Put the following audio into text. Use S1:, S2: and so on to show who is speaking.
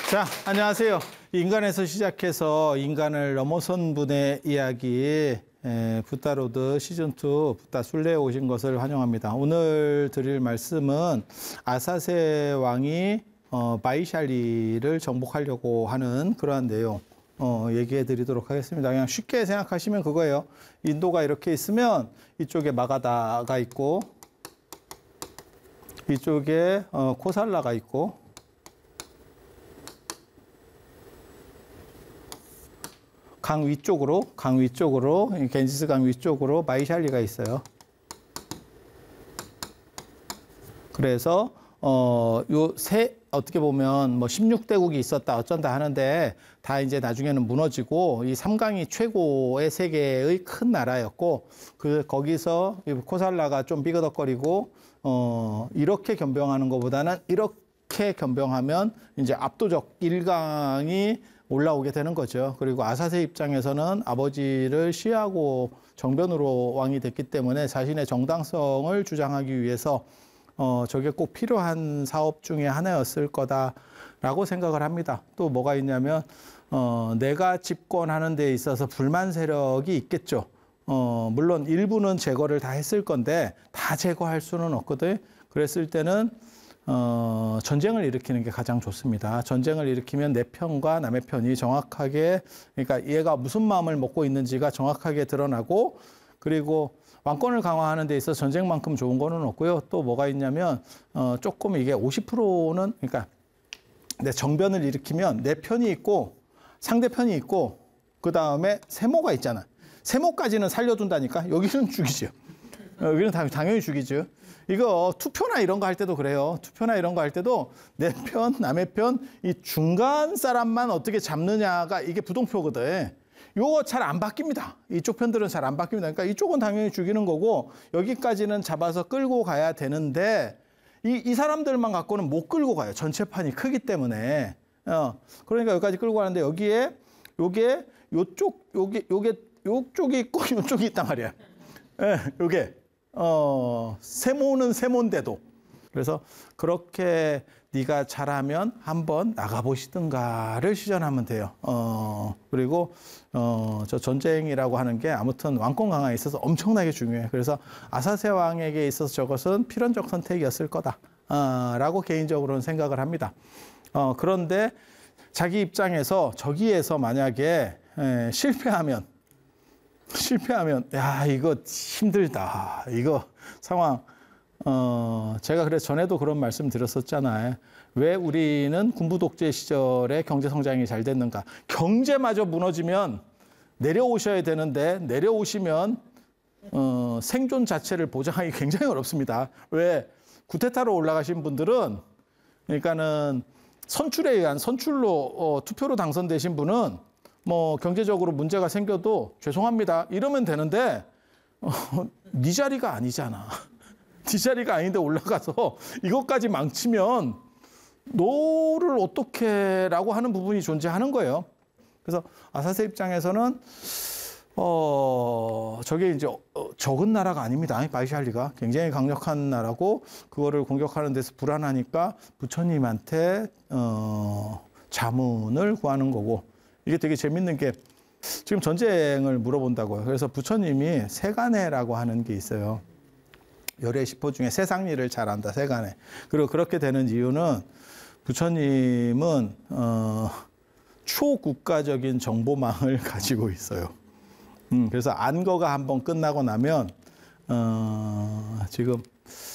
S1: 자, 안녕하세요. 인간에서 시작해서 인간을 넘어선 분의 이야기, 붓다로드 시즌2 붓다 순례에 오신 것을 환영합니다. 오늘 드릴 말씀은 아사세 왕이 바이샬리를 정복하려고 하는 그러한 내용 얘기해 드리도록 하겠습니다. 그냥 쉽게 생각하시면 그거예요. 인도가 이렇게 있으면 이쪽에 마가다가 있고 이쪽에 코살라가 있고 강 위쪽으로 겐지스 강 위쪽으로 바이샬리가 있어요. 그래서 어떻게 보면 뭐 16대국이 있었다 어쩐다 하는데 다 이제 나중에는 무너지고 이 삼강이 최고의 세계의 큰 나라였고 거기서 코살라가 좀 삐그덕거리고 이렇게 겸병하는 것보다는 이렇게 겸병하면 이제 압도적 1강이 올라오게 되는 거죠. 그리고 아사세 입장에서는 아버지를 시해하고 정변으로 왕이 됐기 때문에 자신의 정당성을 주장하기 위해서 저게 꼭 필요한 사업 중에 하나였을 거다라고 생각을 합니다. 또 뭐가 있냐면 내가 집권하는 데 있어서 불만 세력이 있겠죠. 물론 일부는 제거를 다 했을 건데 다 제거할 수는 없거든. 그랬을 때는 전쟁을 일으키는 게 가장 좋습니다. 전쟁을 일으키면 내 편과 남의 편이 정확하게, 그러니까 얘가 무슨 마음을 먹고 있는지가 정확하게 드러나고, 그리고 왕권을 강화하는 데 있어서 전쟁만큼 좋은 거는 없고요. 또 뭐가 있냐면 조금 이게 50%는, 그러니까 내 정변을 일으키면 내 편이 있고 상대편이 있고 그 다음에 세모가 있잖아. 세모까지는 살려둔다니까. 여기는 죽이죠. 여기는 당연히 죽이죠. 이거 투표나 이런 거 할 때도 그래요. 투표나 이런 거 할 때도 내 편, 남의 편, 이 중간 사람만 어떻게 잡느냐가 이게 부동표거든. 이거 잘 안 바뀝니다. 이쪽 편들은 잘 안 바뀝니다. 그러니까 이쪽은 당연히 죽이는 거고 여기까지는 잡아서 끌고 가야 되는데 이 사람들만 갖고는 못 끌고 가요. 전체판이 크기 때문에. 그러니까 여기까지 끌고 가는데 여기에 요쪽이 있고 요쪽이 있단 말이야. 예, 요게. 세모는 세모인데도. 그래서 그렇게 네가 잘하면 한번 나가보시든가를 시전하면 돼요. 그리고 저 전쟁이라고 하는 게 아무튼 왕권 강화에 있어서 엄청나게 중요해요. 그래서 아사세 왕에게 있어서 저것은 필연적 선택이었을 거다. 라고 개인적으로는 생각을 합니다. 그런데 자기 입장에서 저기에서 만약에 실패하면 야 이거 힘들다. 이거 상황 제가 그래서 전에도 그런 말씀 드렸었잖아요. 왜 우리는 군부 독재 시절에 경제 성장이 잘 됐는가? 경제마저 무너지면 내려오셔야 되는데 내려오시면 생존 자체를 보장하기 굉장히 어렵습니다. 왜? 구테타로 올라가신 분들은 그러니까는 선출에 의한 선출로 투표로 당선되신 분은 뭐 경제적으로 문제가 생겨도 죄송합니다 이러면 되는데 네 자리가 아니잖아. 네 자리가 아닌데 올라가서 이것까지 망치면 너를 어떻게 라고 하는 부분이 존재하는 거예요. 그래서 아사세 입장에서는 저게 이제 적은 나라가 아닙니다. 바이샬리가 굉장히 강력한 나라고 그거를 공격하는 데서 불안하니까 부처님한테 자문을 구하는 거고, 이게 되게 재밌는 게 지금 전쟁을 물어본다고요. 그래서 부처님이 세간해라고 하는 게 있어요. 열의 10호 중에 세상일을 잘한다, 세간해. 그리고 그렇게 되는 이유는 부처님은 초국가적인 정보망을 가지고 있어요. 그래서 안거가 한번 끝나고 나면 지금